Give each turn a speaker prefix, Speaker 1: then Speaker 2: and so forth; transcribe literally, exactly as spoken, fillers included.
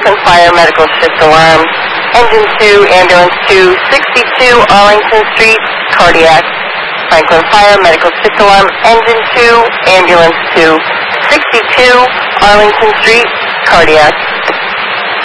Speaker 1: Franklin Fire Medical Shift Alarm. Engine two, Ambulance two, sixty-two Arlington Street, Cardiac. Franklin Fire Medical Shift Alarm. Engine two, Ambulance two, sixty-two Arlington Street, Cardiac.